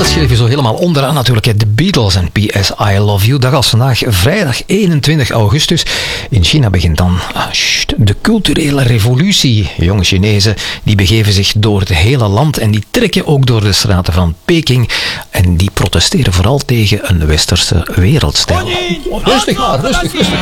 dat schreef je zo helemaal onderaan natuurlijk. De Beatles en P.S. I Love You. Dag als vandaag, vrijdag 21 augustus. In China begint dan de culturele revolutie. Jonge Chinezen die begeven zich door het hele land en die trekken ook door de straten van Peking. En die protesteren vooral tegen een westerse wereldstijl. Rustig maar, rustig.